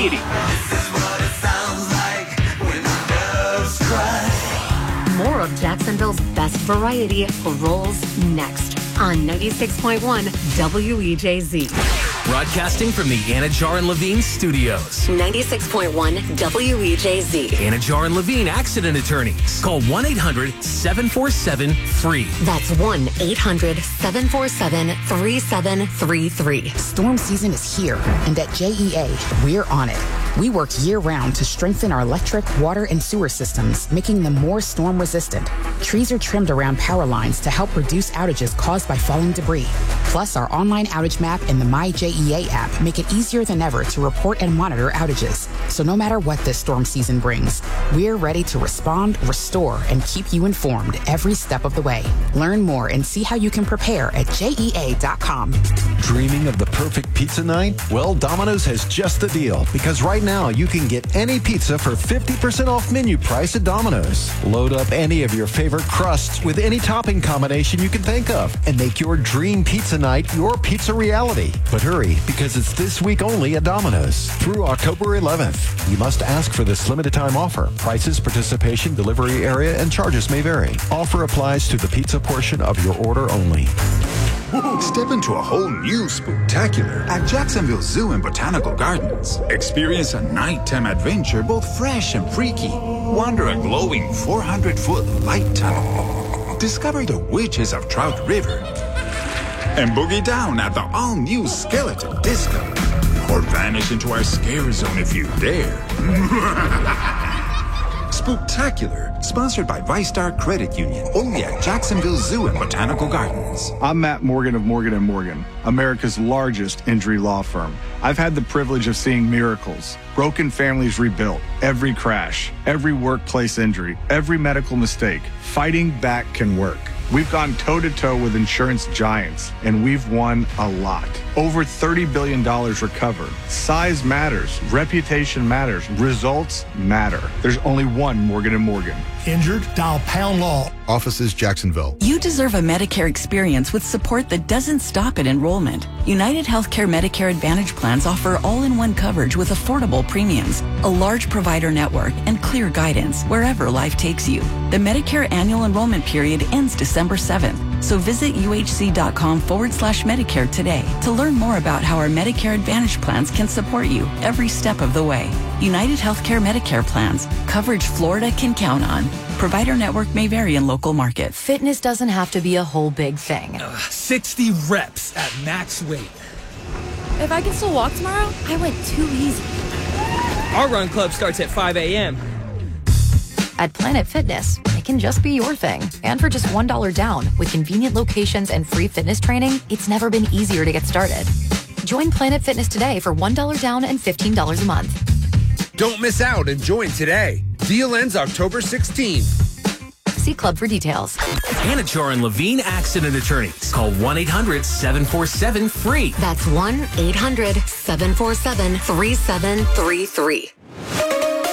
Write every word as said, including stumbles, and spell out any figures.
variety. More of Jacksonville's best variety rolls next on ninety-six point one W E J Z. Broadcasting from the Anajar and Levine studios. ninety-six point one W E J Z. Anajar and Levine Accident Attorneys. Call one eight hundred seven four seven free. That's one eight hundred seven four seven three seven three three. Storm season is here, and at J E A, we're on it. We work year-round to strengthen our electric, water, and sewer systems, making them more storm-resistant. Trees are trimmed around power lines to help reduce outages caused by falling debris. Plus, our online outage map and the My J E A app make it easier than ever to report and monitor outages. So no matter what this storm season brings, we're ready to respond, restore, and keep you informed every step of the way. Learn more and see how you can prepare at J E A dot com. Dreaming of the perfect pizza night? Well, Domino's has just the deal, because right now you can get any pizza for fifty percent off menu price at Domino's. Load up any of your favorite crusts with any topping combination you can think of and make your dream pizza night your pizza reality. But hurry, because it's this week only at Domino's through October eleventh. You must ask for this limited time offer. Prices, participation, delivery area, and charges may vary. Offer applies to the pizza portion of your order only. Step into a whole new spooktacular at Jacksonville Zoo and Botanical Gardens. Experience a nighttime adventure both fresh and freaky. Wander a glowing four hundred foot light tunnel. Discover the witches of Trout River. And boogie down at the all-new Skeleton Disco. Or vanish into our scare zone if you dare. Spooktacular, sponsored by ViStar Credit Union, only at Jacksonville Zoo and Botanical Gardens. I'm Matt Morgan of Morgan and Morgan, America's largest injury law firm. I've had the privilege of seeing miracles, broken families rebuilt, every crash, every workplace injury, every medical mistake. Fighting back can work. We've gone toe-to-toe with insurance giants, and we've won a lot. Over thirty billion dollars recovered. Size matters. Reputation matters. Results matter. There's only one Morgan and Morgan. Injured? Dial Pound Law. Offices Jacksonville. You deserve a Medicare experience with support that doesn't stop at enrollment. United Healthcare Medicare Advantage plans offer all-in-one coverage with affordable premiums, a large provider network, and clear guidance wherever life takes you. The Medicare annual enrollment period ends December seventh, so visit uhc.com forward slash Medicare today to learn more about how our Medicare Advantage plans can support you every step of the way. United Healthcare Medicare plans, coverage Florida can count on. Provider network may vary in local markets. Fitness doesn't have to be a whole big thing. Uh, sixty reps at max weight. If I can still walk tomorrow, I went too easy. Our run club starts at five a.m. At Planet Fitness, it can just be your thing. And for just one dollar down, with convenient locations and free fitness training, it's never been easier to get started. Join Planet Fitness today for one dollar down and fifteen dollars a month. Don't miss out and join today. Deal ends October sixteenth. See Club for details. Anajar and Levine Accident Attorneys. Call one eight hundred seven four seven free. That's one eight hundred seven four seven three seven three three.